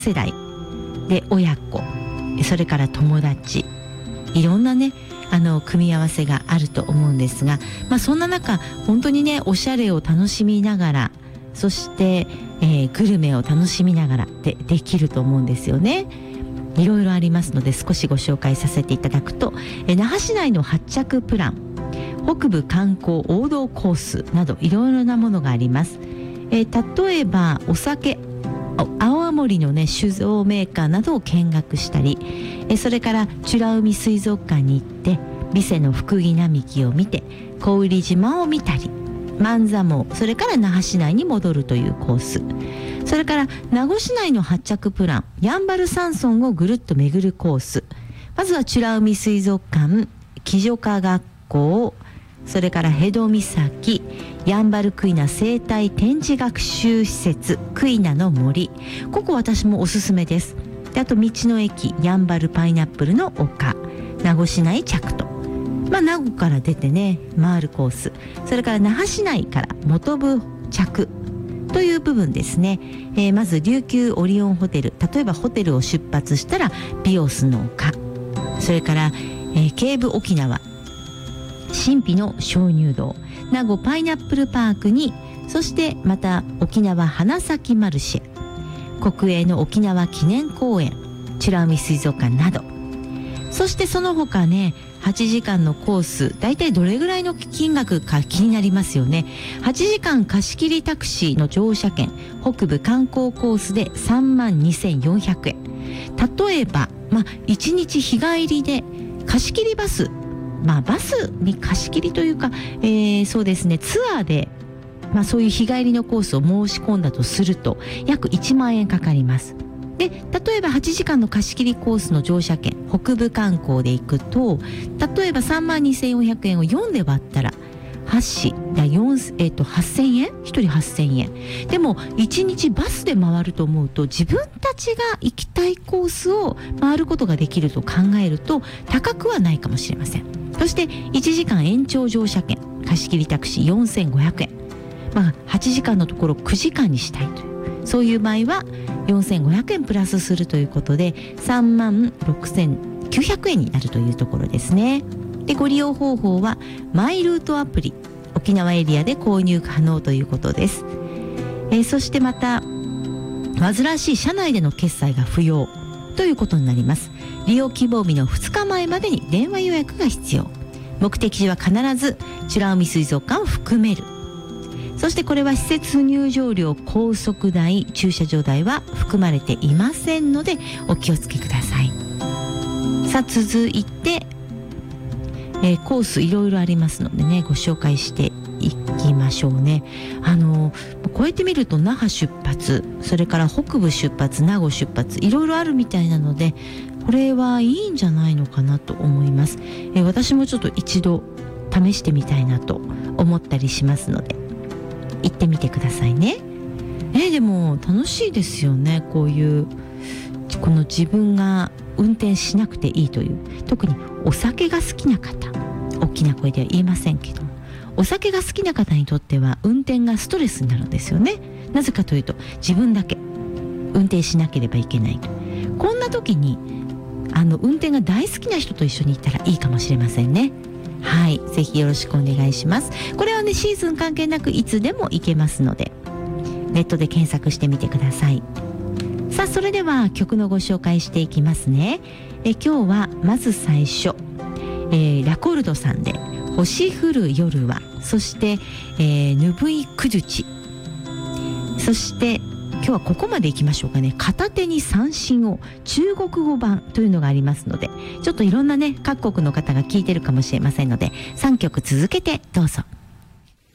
世代で親子、それから友達、いろんなね組み合わせがあると思うんですが、そんな中本当にねおしゃれを楽しみながら、そして、グルメを楽しみながらできると思うんですよね。いろいろありますので少しご紹介させていただくと、那覇市内の発着プラン、北部観光王道コースなどいろいろなものがあります。例えばお酒、青森のね酒造メーカーなどを見学したり、それから美ら海水族館に行ってビセのフクギ並木を見て小売島を見たり、万座毛、それから那覇市内に戻るというコース、それから名護市内の発着プラン、やんばる山村をぐるっと巡るコース、まずは美ら海水族館、基女科学校、それから辺戸岬、やんばるクイナ生態展示学習施設クイナの森、ここ私もおすすめです。であと道の駅やんばるパイナップルの丘、名護市内着と、名護から出てね回るコース、それから那覇市内から本部着という部分ですね。まず琉球オリオンホテル、例えばホテルを出発したらビオスの丘、それから、京武沖縄神秘の鍾乳洞、名護パイナップルパークに、そしてまた沖縄花咲マルシェ、国営の沖縄記念公園、美ら海水族館など、そしてその他ね8時間のコース、だいたいどれぐらいの金額か気になりますよね。8時間貸し切りタクシーの乗車券、北部観光コースで32,400円。例えば、1日日帰りで貸し切りバス、バスに貸し切りというか、そうですね、ツアーで、そういう日帰りのコースを申し込んだとすると約1万円かかります。で例えば8時間の貸し切りコースの乗車券、北部観光で行くと、例えば32,400円を4で割ったら8だ8,000円、1人8,000円。でも1日バスで回ると思うと、自分たちが行きたいコースを回ることができると考えると高くはないかもしれません。そして1時間延長乗車券、貸し切りタクシー4,500円。8時間のところ9時間にしたいという、そういう場合は4,500円プラスするということで36,900円になるというところですね。でご利用方法はマイルートアプリ、沖縄エリアで購入可能ということです。そしてまた煩わしい車内での決済が不要ということになります。利用希望日の2日前までに電話予約が必要。目的地は必ず美ら海水族館を含める。そしてこれは施設入場料、高速代、駐車場代は含まれていませんのでお気をつけください。さあ続いて、コースいろいろありますのでねご紹介していきましょうね。こうやって見ると那覇出発、それから北部出発、名護出発、いろいろあるみたいなのでこれはいいんじゃないのかなと思います。私もちょっと一度試してみたいなと思ったりしますので行ってみてくださいね。でも楽しいですよね。こういうこの自分が運転しなくていいという、特にお酒が好きな方、大きな声では言えませんけども、お酒が好きな方にとっては運転がストレスになるんですよね。なぜかというと自分だけ運転しなければいけないと。こんな時に運転が大好きな人と一緒に行ったらいいかもしれませんね。はい、ぜひよろしくお願いします。これはねシーズン関係なくいつでも行けますのでネットで検索してみてください。さあそれでは曲のご紹介していきますね。今日はまず最初、ラコルドさんで星降る夜は、そして、ぬぶいくじゅち、そして今日はここまでいきましょうかね。片手に三振を、中国語版というのがありますので、ちょっといろんなね各国の方が聞いてるかもしれませんので3曲続けてどうぞ。